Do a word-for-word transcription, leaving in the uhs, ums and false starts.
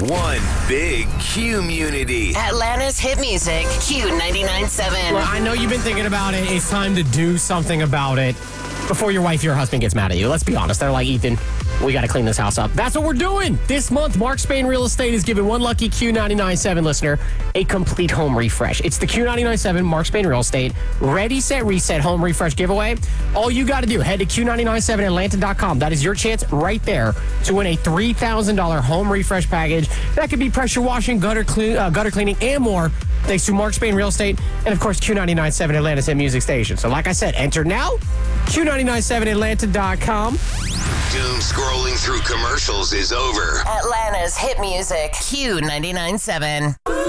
One big Q-munity. Atlanta's hit music, Q ninety-nine point seven. Well, I know you've been thinking about it. It's time to do something about it before your wife or your husband gets mad at you. Let's be honest. They're like, Ethan, we got to clean this house up. That's what we're doing. This month, Mark Spain Real Estate is giving one lucky Q ninety-nine point seven listener a complete home refresh. It's the Q ninety-nine point seven Mark Spain Real Estate Ready, Set, Reset Home Refresh giveaway. All you got to do, head to Q ninety-nine point seven Atlanta dot com. That is your chance right there to win a three thousand dollars home refresh package. That could be pressure washing, gutter, clean, uh, gutter cleaning, and more. Thanks to Mark Spain Real Estate and, of course, Q ninety-nine point seven Atlanta's hit music station. So, like I said, enter now. Q ninety-nine point seven Atlanta dot com. Doom scrolling through commercials is over. Atlanta's hit music, Q ninety-nine point seven.